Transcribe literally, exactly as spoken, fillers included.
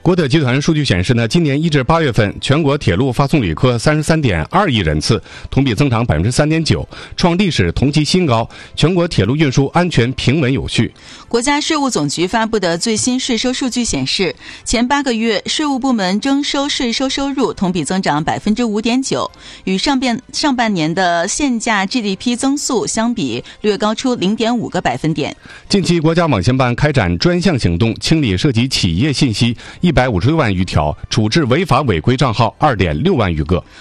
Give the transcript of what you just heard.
国铁集团数据显示呢，今年一至八月份，全国铁路发送旅客三十三点二亿人次，同比增长百分之三点九，创历史同期新高。全国铁路运输安全平稳有序。 国家税务总局发布的最新税收数据显示，前八个月税务部门征收税收收入同比增长百分之五点九，与上半上半年的现价 G D P 增速相比，略高出零点五个百分点。 近期，国家网信办开展专项行动，清理涉及企业信息一百五十六万余条，处置违法违规账号二点六万余个。